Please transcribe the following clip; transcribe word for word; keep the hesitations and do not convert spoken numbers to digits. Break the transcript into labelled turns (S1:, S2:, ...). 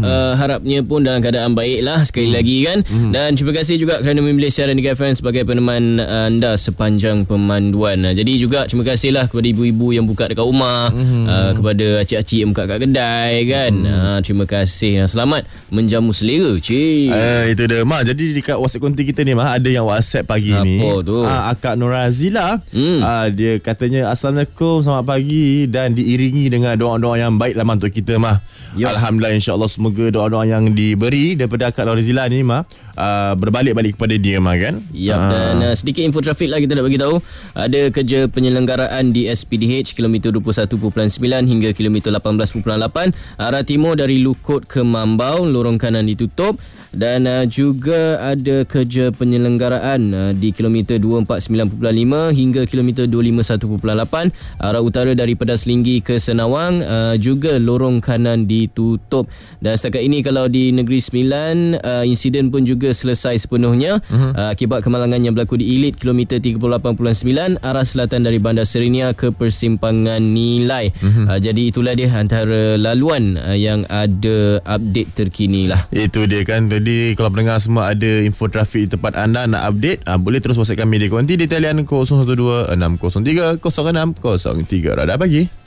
S1: uh, harapnya pun dalam keadaan baik lah sekali hmm. lagi kan. Hmm. Dan terima kasih juga kerana memilih siaran Diga F M sebagai peneman anda sepanjang pemanduan. Uh, jadi juga terima kasih lah kepada ibu-ibu yang buka dekat rumah, hmm. uh, kepada acik-acik yang buka kat kedai kan. Hmm. Uh, terima kasih. Uh, selamat menjamu selera. Cik.
S2: Uh, itu dia Mak. Jadi dekat WhatsApp konti kita ni Mak, ada yang WhatsApp pagi
S1: apa
S2: ni.
S1: Apa tu?
S2: Uh, Akak Norazila. Hmm. Uh, dia katanya Assalamualaikum, selamat pagi, dan diiringi dengan doa-doa yang baik lah untuk kita Mah. Yep. Alhamdulillah, insya-Allah semoga doa-doa yang diberi daripada Akak Norazila ni Mah uh, berbalik-balik kepada dia Mah kan.
S1: Ya, uh. dan uh, sedikit info trafik lah kita nak bagi tahu. Ada kerja penyelenggaraan di S P D H kilometer dua puluh satu perpuluhan sembilan hingga kilometer lapan belas perpuluhan lapan arah timur dari Lukut ke Mambau, lorong kanan ditutup. Dan uh, juga ada kerja penyelenggaraan uh, di kilometer dua puluh empat sembilan perpuluhan lima hingga kilometer dua puluh lima satu perpuluhan lapan arah utara dari Pedas Linggi ke Senawang, uh, juga lorong kanan ditutup. Dan setakat ini kalau di Negeri Sembilan, uh, insiden pun juga selesai sepenuhnya uh-huh. uh, akibat kemalangan yang berlaku di Ilit kilometer tiga puluh lapan perpuluhan sembilan arah selatan dari Bandar Serenia ke Persimpangan Nilai. uh-huh. uh, Jadi itulah dia antara laluan uh, yang ada update terkini lah.
S2: Itu dia kan. Jadi kalau pendengar semua ada info trafik di tempat anda nak update, uh, boleh terus WhatsApp kami di konti di talian kosong satu dua enam kosong tiga kosong enam kosong tiga. Radah pagi.